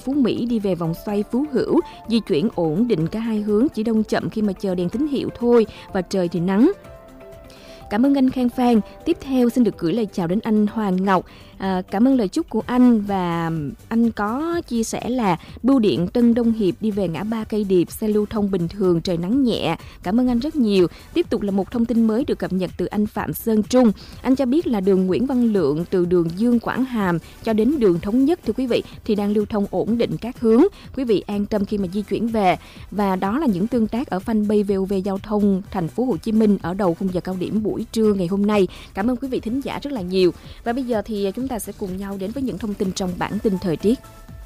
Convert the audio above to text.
Phú Mỹ đi về vòng xoay Phú Hữu, di chuyển ổn định cả hai hướng, chỉ đông chậm khi mà chờ đèn tín hiệu thôi và trời thì nắng. Cảm ơn anh Khang Phan. Tiếp theo xin được gửi lời chào đến anh Hoàng Ngọc. Cảm ơn lời chúc của anh, và anh có chia sẻ là bưu điện Tân Đông Hiệp đi về ngã ba Cây Điệp, xe lưu thông bình thường, trời nắng nhẹ. Cảm ơn anh rất nhiều. Tiếp tục là một thông tin mới được cập nhật từ anh Phạm Sơn Trung. Anh cho biết là đường Nguyễn Văn Lượng từ đường Dương Quảng Hàm cho đến đường Thống Nhất, thưa quý vị, thì đang lưu thông ổn định các hướng. Quý vị an tâm khi mà di chuyển về. Và đó là những tương tác ở fanpage VOV Giao thông Thành phố Hồ Chí Minh ở đầu khung giờ cao điểm buổi trưa ngày hôm nay. Cảm ơn quý vị thính giả rất là nhiều. Và bây giờ thì chúng ta sẽ cùng nhau đến với những thông tin trong bản tin thời tiết.